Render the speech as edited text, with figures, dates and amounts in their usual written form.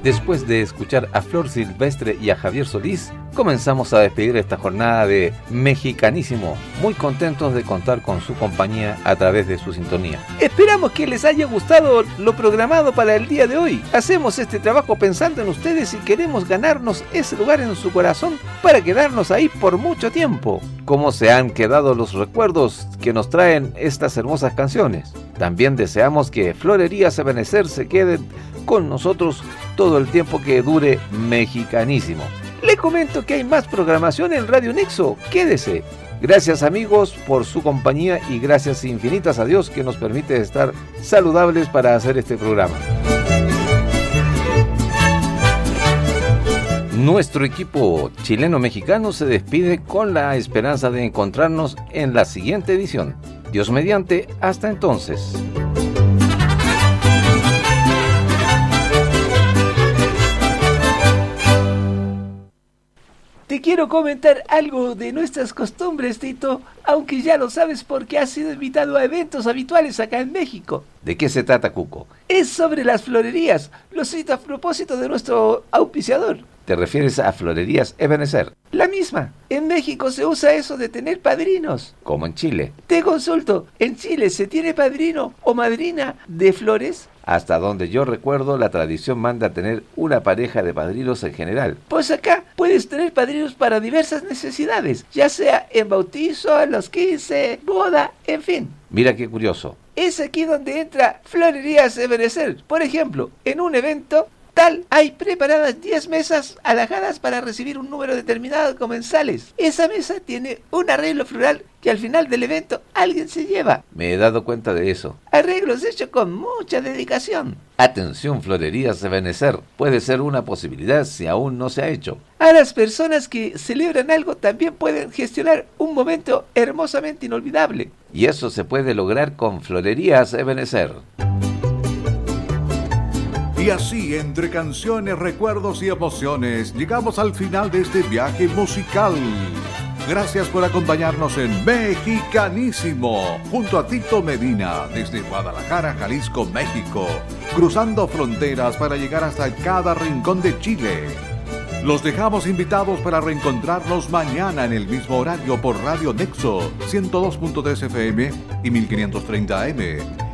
Después de escuchar a Flor Silvestre y a Javier Solís, comenzamos a despedir esta jornada de Mexicanísimo, muy contentos de contar con su compañía a través de su sintonía. Esperamos que les haya gustado lo programado para el día de hoy. Hacemos este trabajo pensando en ustedes y queremos ganarnos ese lugar en su corazón para quedarnos ahí por mucho tiempo. ¿Cómo se han quedado los recuerdos que nos traen estas hermosas canciones? También deseamos que Florerías Ebenecer se queden con nosotros todo el tiempo que dure Mexicanísimo. Le comento que hay más programación en Radio Nexo. Quédese. Gracias amigos por su compañía y gracias infinitas a Dios que nos permite estar saludables para hacer este programa. Nuestro equipo chileno-mexicano se despide con la esperanza de encontrarnos en la siguiente edición. Dios mediante, hasta entonces. Te quiero comentar algo de nuestras costumbres, Tito, aunque ya lo sabes porque has sido invitado a eventos habituales acá en México. ¿De qué se trata, Cuco? Es sobre las florerías. Lo cito a propósito de nuestro auspiciador. ¿Te refieres a Florerías Ebenecer? La misma. En México se usa eso de tener padrinos. Como en Chile. Te consulto, ¿en Chile se tiene padrino o madrina de flores? Hasta donde yo recuerdo, la tradición manda tener una pareja de padrinos en general. Pues acá puedes tener padrinos para diversas necesidades, ya sea en bautizo, a los 15, boda, en fin. Mira qué curioso. Es aquí donde entra Florerías Ebenecer. Por ejemplo, en un evento tal, hay preparadas 10 mesas alojadas para recibir un número determinado de comensales. Esa mesa tiene un arreglo floral que al final del evento alguien se lleva. Me he dado cuenta de eso. Arreglos hechos con mucha dedicación. Atención, Florerías Ebenecer. Puede ser una posibilidad si aún no se ha hecho. A las personas que celebran algo también pueden gestionar un momento hermosamente inolvidable. Y eso se puede lograr con Florerías Ebenecer. Y así, entre canciones, recuerdos y emociones, llegamos al final de este viaje musical. Gracias por acompañarnos en Mexicanísimo, junto a Tito Medina, desde Guadalajara, Jalisco, México, cruzando fronteras para llegar hasta cada rincón de Chile. Los dejamos invitados para reencontrarnos mañana en el mismo horario por Radio Nexo, 102.3 FM y 1530 AM.